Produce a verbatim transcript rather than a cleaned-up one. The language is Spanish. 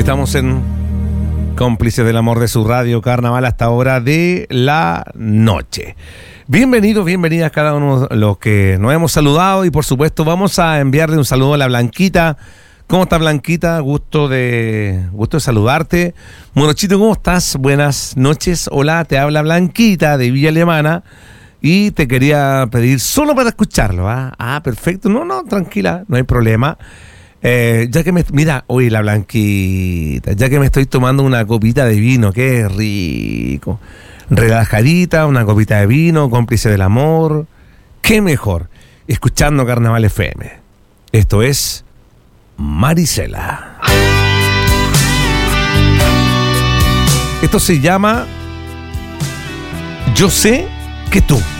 Estamos en Cómplices del Amor de su radio Carnaval hasta hora de la noche. Bienvenidos, bienvenidas cada uno de los que nos hemos saludado y por supuesto vamos a enviarle un saludo a la Blanquita. ¿Cómo estás, Blanquita? Gusto de gusto de saludarte. Morochito, ¿cómo estás? Buenas noches. Hola, te habla Blanquita de Villa Alemana y te quería pedir solo para escucharlo. Ah, ah perfecto. No, no, tranquila, no hay problema. Eh, ya que me... Mira, oye, la Blanquita, ya que me estoy tomando una copita de vino, qué rico. Relajadita, una copita de vino, cómplice del amor. Qué mejor, escuchando Carnaval F M. Esto es Marisela. Esto se llama Yo sé que tú.